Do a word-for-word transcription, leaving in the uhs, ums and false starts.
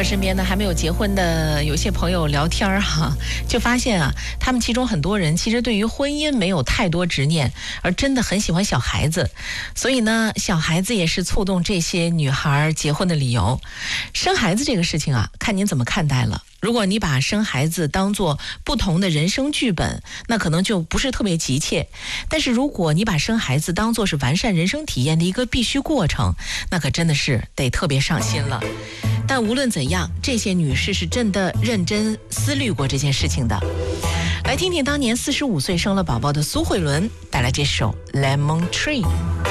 和身边的还没有结婚的有些朋友聊天哈，就发现啊，他们其中很多人其实对于婚姻没有太多执念，而真的很喜欢小孩子。所以呢，小孩子也是触动这些女孩结婚的理由。生孩子这个事情啊，看您怎么看待了。如果你把生孩子当作不同的人生剧本，那可能就不是特别急切。但是如果你把生孩子当作是完善人生体验的一个必须过程，那可真的是得特别上心了。但无论怎样，这些女士是真的认真思虑过这件事情的。来听听当年四十五岁生了宝宝的苏慧伦带来这首 Lemon Tree。